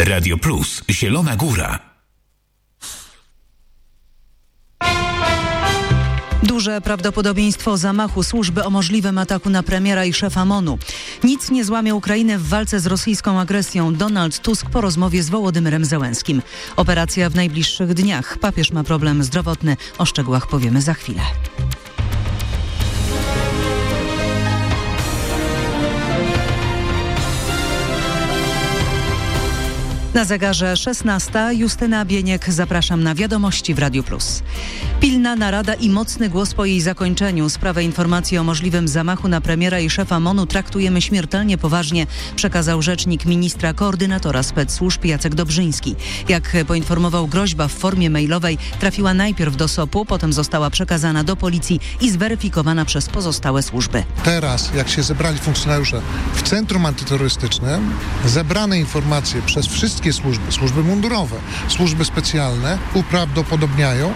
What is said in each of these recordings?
Radio Plus, Zielona Góra. Duże prawdopodobieństwo zamachu służby o możliwym ataku na premiera i szefa MON-u. Nic nie złamie Ukrainy w walce z rosyjską agresją. Donald Tusk po rozmowie z Wołodymyrem Zełenskim. Operacja w najbliższych dniach. Papież ma problem zdrowotny. O szczegółach powiemy za chwilę. Na zegarze 16. Justyna Bieniek. Zapraszam na wiadomości w Radiu Plus. Pilna narada i mocny głos po jej zakończeniu. Sprawę informacji o możliwym zamachu na premiera i szefa MON-u traktujemy śmiertelnie poważnie, przekazał rzecznik ministra koordynatora specsłużb Jacek Dobrzyński. Jak poinformował, groźba w formie mailowej trafiła najpierw do SOP-u, potem została przekazana do policji i zweryfikowana przez pozostałe służby. Teraz, jak się zebrali funkcjonariusze w Centrum Antyterrorystycznym, zebrane informacje przez wszystkie służby mundurowe, służby specjalne uprawdopodobniają,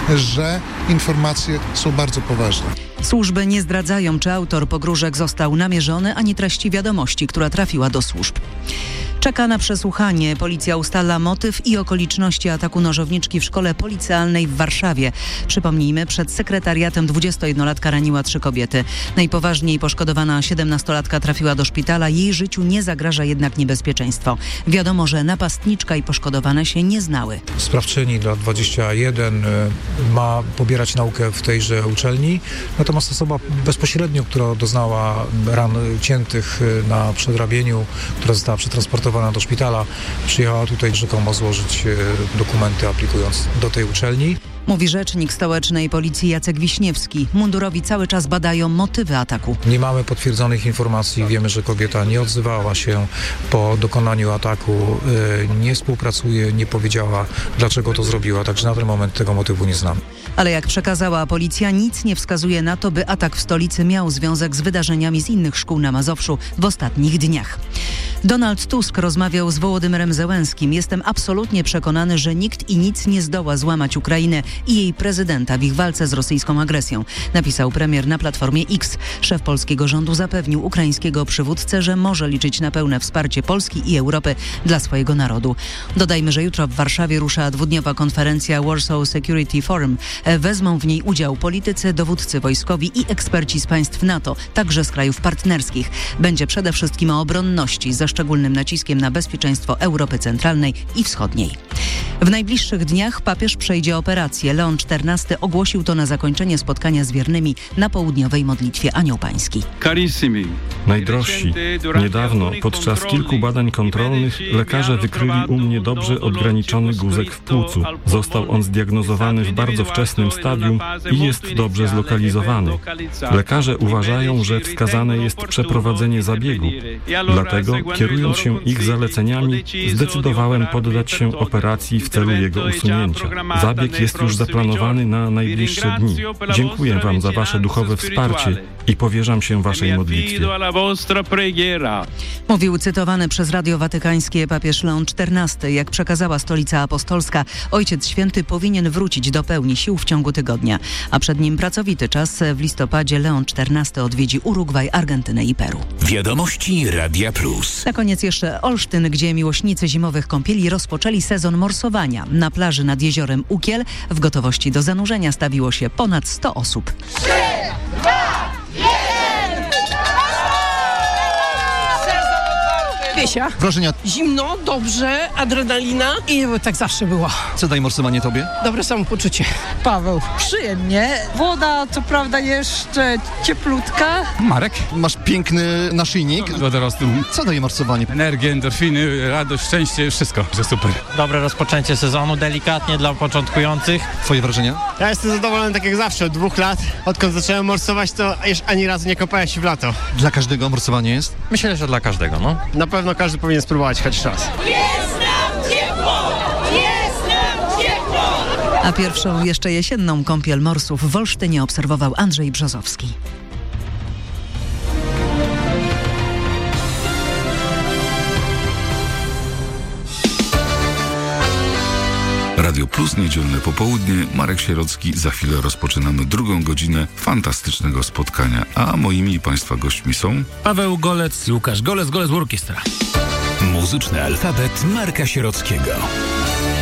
że informacje są bardzo poważne. Służby nie zdradzają, czy autor pogróżek został namierzony, ani treści wiadomości, która trafiła do służb. Czeka na przesłuchanie. Policja ustala motyw i okoliczności ataku nożowniczki w szkole policealnej w Warszawie. Przypomnijmy, przed sekretariatem 21-latka raniła 3 kobiety. Najpoważniej poszkodowana 17-latka trafiła do szpitala. Jej życiu nie zagraża jednak niebezpieczeństwo. Wiadomo, że napastniczka i poszkodowane się nie znały. Sprawczyni lat 21 ma pobierać naukę w tejże uczelni. Natomiast osoba bezpośrednio, która doznała ran ciętych na przedramieniu, która została przetransportowana do szpitala, przyjechała tutaj rzekomo złożyć dokumenty, aplikując do tej uczelni. Mówi rzecznik stołecznej policji Jacek Wiśniewski. Mundurowi cały czas badają motywy ataku. Nie mamy potwierdzonych informacji. Wiemy, że kobieta nie odzywała się po dokonaniu ataku, nie współpracuje, nie powiedziała, dlaczego to zrobiła. Także na ten moment tego motywu nie znamy. Ale jak przekazała policja, nic nie wskazuje na to, by atak w stolicy miał związek z wydarzeniami z innych szkół na Mazowszu w ostatnich dniach. Donald Tusk rozmawiał z Wołodymyrem Zełenskim. Jestem absolutnie przekonany, że nikt i nic nie zdoła złamać Ukrainy i jej prezydenta w ich walce z rosyjską agresją, napisał premier na Platformie X. Szef polskiego rządu zapewnił ukraińskiego przywódcę, że może liczyć na pełne wsparcie Polski i Europy dla swojego narodu. Dodajmy, że jutro w Warszawie rusza 2-dniowa konferencja Warsaw Security Forum. Wezmą w niej udział politycy, dowódcy wojskowi i eksperci z państw NATO, także z krajów partnerskich. Będzie przede wszystkim o obronności, ze szczególnym naciskiem na bezpieczeństwo Europy Centralnej i Wschodniej. W najbliższych dniach papież przejdzie operację. Leon XIV ogłosił to na zakończenie spotkania z wiernymi na południowej modlitwie Anioł Pański. Najdrożsi, niedawno podczas kilku badań kontrolnych lekarze wykryli u mnie dobrze odgraniczony guzek w płucu. Został on zdiagnozowany w bardzo wczesnym stadium i jest dobrze zlokalizowany. Lekarze uważają, że wskazane jest przeprowadzenie zabiegu. Dlatego, kierując się ich zaleceniami, zdecydowałem poddać się operacji w celu jego usunięcia. Zabieg jest już zaplanowany na najbliższe dni. Dziękuję Wam za Wasze duchowe wsparcie i powierzam się Waszej modlitwie. Mówił cytowany przez Radio Watykańskie papież Leon XIV. Jak przekazała Stolica Apostolska, Ojciec Święty powinien wrócić do pełni sił w ciągu tygodnia, a przed nim pracowity czas. W listopadzie Leon XIV odwiedzi Urugwaj, Argentynę i Peru. Wiadomości Radia Plus. Na koniec jeszcze Olsztyn, gdzie miłośnicy zimowych kąpieli rozpoczęli sezon morsowania. Na plaży nad jeziorem Ukiel w gotowości do zanurzenia stawiło się ponad 100 osób. 3, 2, 1! Wiesia. Wrażenia? Zimno, dobrze, adrenalina i tak zawsze było. Co daje morsowanie tobie? Dobre samopoczucie. Paweł, przyjemnie. Woda co prawda jeszcze cieplutka. Marek, masz piękny naszyjnik. Wodorostu. Co daje morsowanie? Energię, endorfiny, radość, szczęście, wszystko, że super. Dobre rozpoczęcie sezonu, delikatnie dla początkujących. Twoje wrażenia? Ja jestem zadowolony tak jak zawsze, od 2 lat. Odkąd zacząłem morsować, to jeszcze ani razu nie kopałem się w lato. Dla każdego morsowanie jest? Myślę, że dla każdego, no. Na pewno każdy powinien spróbować choć raz. Jest nam ciepło! Jest nam ciepło! A pierwszą jeszcze jesienną kąpiel morsów w Olsztynie obserwował Andrzej Brzozowski. Radio Plus, niedzielne popołudnie. Marek Sierocki. Za chwilę rozpoczynamy drugą godzinę fantastycznego spotkania. A moimi i Państwa gośćmi są Paweł Golec i Łukasz Golec, Golec Orkiestra. muzyczny alfabet Marka Sierockiego.